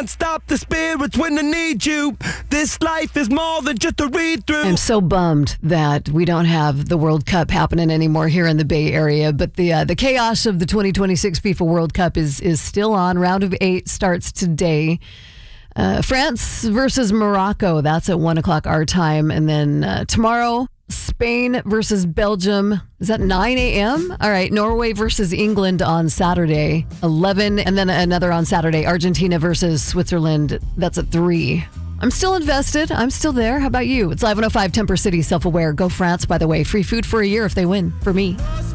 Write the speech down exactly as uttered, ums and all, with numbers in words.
can't stop the spirits when they need you. This life is more than just a read through. I'm so bummed that we don't have the World Cup happening anymore here in the Bay Area, but the uh, the chaos of the twenty twenty-six FIFA World Cup is is still on. Round of eight starts today. Uh, France versus Morocco. That's at one o'clock our time. And then uh, tomorrow, Spain versus Belgium. Is that nine a.m.? All right. Norway versus England on Saturday, eleven. And then another on Saturday, Argentina versus Switzerland. That's at three. I'm still invested. I'm still there. How about you? It's Live one oh five, Temper City, Self-Aware. Go France, by the way. Free food for a year if they win, for me.